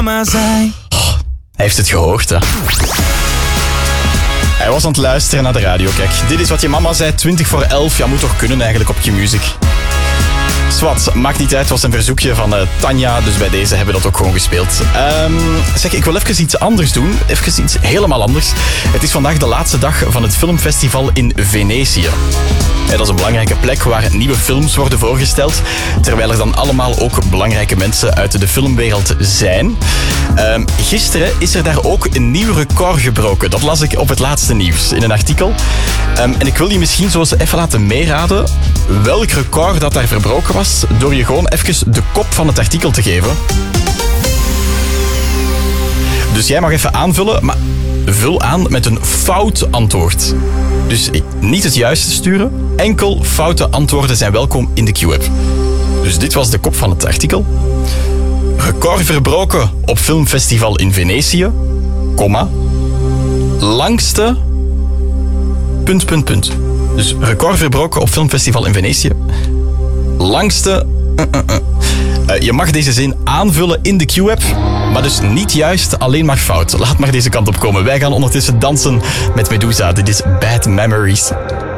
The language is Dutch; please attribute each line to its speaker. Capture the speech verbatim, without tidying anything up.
Speaker 1: mama zei.
Speaker 2: Oh, hij heeft het gehoord, hè. Hij was aan het luisteren naar de radio. Kijk, dit is wat je mama zei, twintig voor elf. Ja, moet toch kunnen eigenlijk op Q-Music. Swat, maakt niet uit, het was een verzoekje van uh, Tanja, dus bij deze hebben we dat ook gewoon gespeeld. Um, zeg, ik wil even iets anders doen, even iets helemaal anders. Het is vandaag de laatste dag van het filmfestival in Venetië. Ja, dat is een belangrijke plek waar nieuwe films worden voorgesteld, terwijl er dan allemaal ook belangrijke mensen uit de filmwereld zijn. Um, gisteren is er daar ook een nieuw record gebroken. Dat las ik op het laatste nieuws in een artikel. Um, en ik wil je misschien zo eens even laten meeraden welk record dat daar verbroken was, door je gewoon even de kop van het artikel te geven. Dus jij mag even aanvullen, maar vul aan met een fout antwoord. Dus niet het juiste sturen, enkel foute antwoorden zijn welkom in de Q-app. Dus dit was de kop van het artikel. Record verbroken op filmfestival in Venetië, komma, langste, punt, punt, punt. Dus record verbroken op filmfestival in Venetië, langste... Uh, uh, uh. Uh, je mag deze zin aanvullen in de Q-app, maar dus niet juist, alleen maar fout. Laat maar deze kant op komen. Wij gaan ondertussen dansen met Medusa. Dit is Bad Memories.